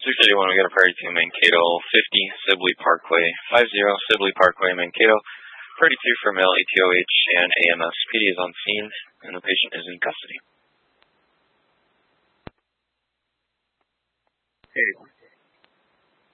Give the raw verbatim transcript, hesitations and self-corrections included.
six eighty-one, we got a priority to Mankato, fifty Sibley Parkway, five zero Sibley Parkway, Mankato, priority two for male A T O H and A M S. P D is on scene, and the patient is in custody. eighty-one.